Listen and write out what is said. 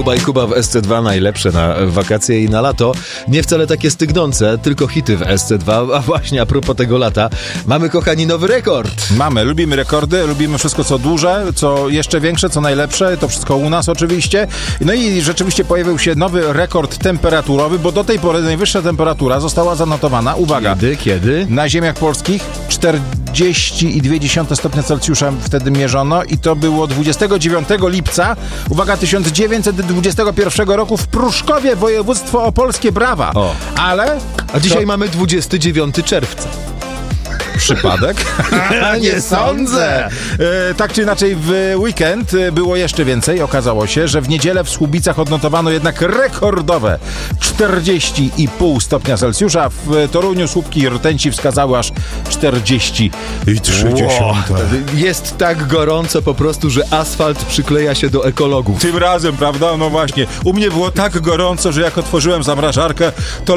Luba i Kuba w SC2 najlepsze na wakacje i na lato. Nie wcale takie stygnące, tylko hity w SC2. A właśnie a propos tego lata, mamy, kochani, nowy rekord. Mamy, lubimy rekordy, lubimy wszystko co duże, co jeszcze większe, co najlepsze, to wszystko u nas oczywiście. No i rzeczywiście pojawił się nowy rekord temperaturowy, bo do tej pory najwyższa temperatura została zanotowana, uwaga, Kiedy? na ziemiach polskich 40,2 stopnia Celsjusza wtedy mierzono i to było 29 lipca, uwaga, 1921 roku w Pruszkowie, województwo opolskie, brawa. O. Ale... A dzisiaj mamy 29 czerwca. Przypadek? Nie sądzę. Tak czy inaczej w weekend było jeszcze więcej. Okazało się, że w niedzielę w Słubicach odnotowano jednak rekordowe 40,5 stopnia Celsjusza. W Toruniu słupki i rtęci wskazały aż 40,3. Wow. Jest tak gorąco po prostu, że asfalt przykleja się do ekologów. Tym razem, prawda? No właśnie. U mnie było tak gorąco, że jak otworzyłem zamrażarkę, to